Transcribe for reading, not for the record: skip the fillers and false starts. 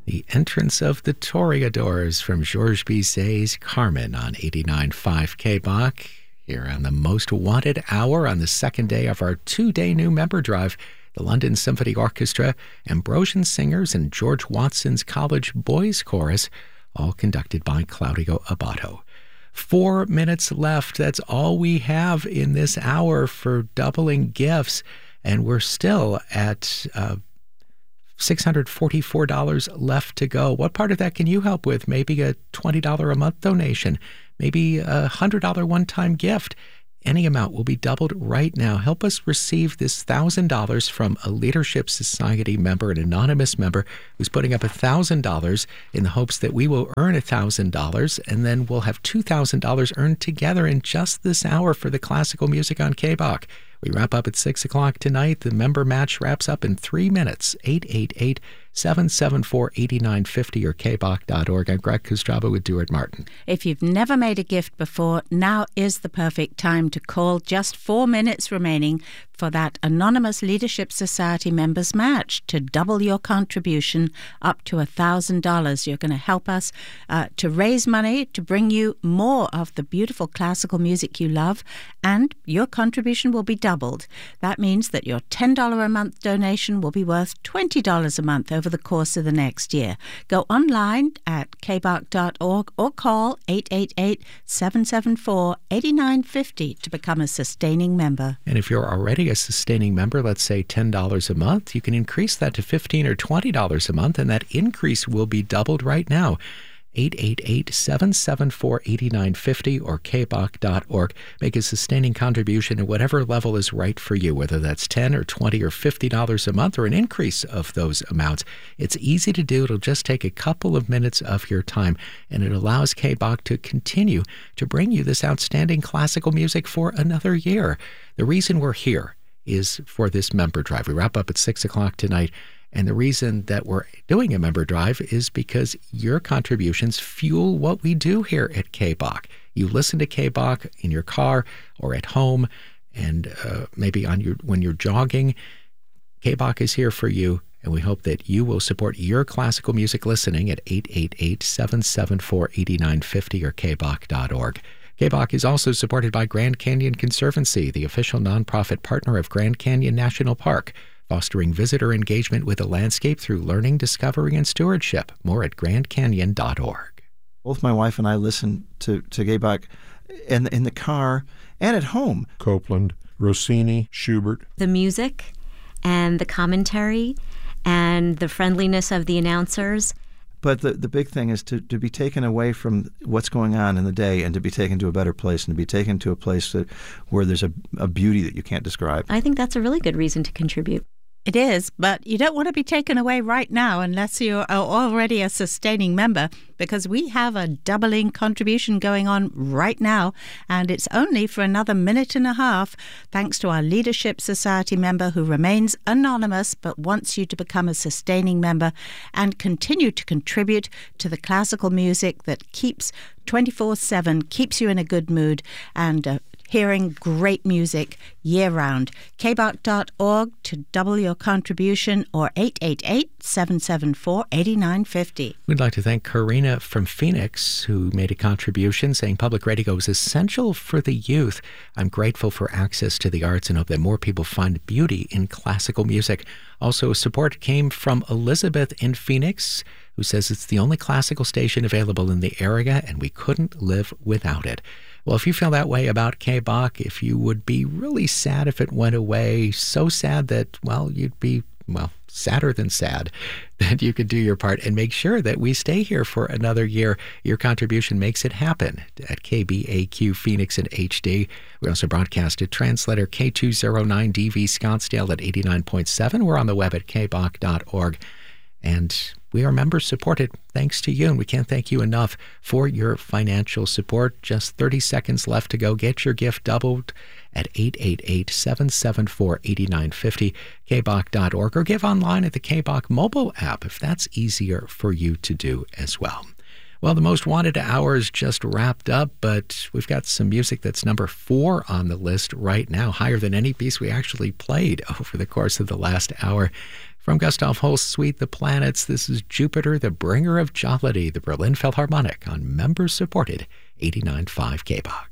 The entrance of the Toreadors from Georges Bizet's Carmen on 89.5 KBOK. Here on the Most Wanted Hour on the second day of our two-day new member drive, the London Symphony Orchestra, Ambrosian Singers, and George Watson's College Boys Chorus, all conducted by Claudio Abbado. 4 minutes left. That's all we have in this hour for doubling gifts, and we're still at $644 left to go. What part of that can you help with? Maybe a $20 a month donation, maybe a $100 one-time gift. Any amount will be doubled right now. Help us receive this $1,000 from a Leadership Society member, an anonymous member who's putting up $1,000 in the hopes that we will earn $1,000, and then we'll have $2,000 earned together in just this hour for the classical music on KBOK. We wrap up at 6 o'clock tonight. The member match wraps up in 3 minutes. 888-774-8950 or kbok.org. I'm Greg Kostraba with Duart Martin. If you've never made a gift before, now is the perfect time to call. Just 4 minutes remaining for that Anonymous Leadership Society members match to double your contribution up to $1,000. You're going to help us to raise money to bring you more of the beautiful classical music you love, and your contribution will be doubled. That means that your $10 a month donation will be worth $20 a month over the course of the next year. Go online at kbok.org or call 888-774-8950 to become a sustaining member. And if you're already a sustaining member, let's say $10 a month, you can increase that to $15 or $20 a month, and that increase will be doubled right now. 888-774-8950 or kbok.org. Make a sustaining contribution at whatever level is right for you, whether that's $10 or $20 or $50 a month or an increase of those amounts. It's easy to do. It'll just take a couple of minutes of your time, and it allows KBOK to continue to bring you this outstanding classical music for another year. The reason we're here is for this member drive. We wrap up at 6 o'clock tonight. And the reason that we're doing a member drive is because your contributions fuel what we do here at KBOK. You listen to KBOK in your car or at home, and maybe when you're jogging. KBOK is here for you, and we hope that you will support your classical music listening at 888-774-8950 or kbok.org. KBOK is also supported by Grand Canyon Conservancy, the official nonprofit partner of Grand Canyon National Park, fostering visitor engagement with the landscape through learning, discovery, and stewardship. More at grandcanyon.org. Both my wife and I listen to KBOK in the car and at home. Copland, Rossini, Schubert. The music and the commentary and the friendliness of the announcers. But the big thing is to be taken away from what's going on in the day and to be taken to a better place and to be taken to a place where there's a beauty that you can't describe. I think that's a really good reason to contribute. It is, but you don't want to be taken away right now unless you're already a sustaining member, because we have a doubling contribution going on right now, and it's only for another minute and a half, thanks to our Leadership Society member who remains anonymous but wants you to become a sustaining member and continue to contribute to the classical music that keeps 24/7, keeps you in a good mood, and hearing great music year-round. kbok.org to double your contribution, or 888-774-8950. We'd like to thank Karina from Phoenix, who made a contribution saying public radio is essential for the youth. I'm grateful for access to the arts and hope that more people find beauty in classical music. Also, support came from Elizabeth in Phoenix, who says it's the only classical station available in the area and we couldn't live without it. Well, if you feel that way about KBOK, if you would be really sad if it went away, so sad that, well, you'd be, sadder than sad, that you could do your part and make sure that we stay here for another year. Your contribution makes it happen at KBAQ Phoenix and HD. We also broadcast at translator K209DV Scottsdale at 89.7. We're on the web at kbok.org. And we are member supported thanks to you, and we can't thank you enough for your financial support. Just 30 seconds left to go. Get your gift doubled at 888-774-8950, kbok.org, or give online at the KBOK mobile app if that's easier for you to do as well. Well, the Most Wanted hour is just wrapped up, but we've got some music that's number 4 on the list right now, higher than any piece we actually played over the course of the last hour. From Gustav Holst's suite, The Planets, this is Jupiter, the Bringer of Jollity, the Berlin Philharmonic on member-supported 89.5 KBOX.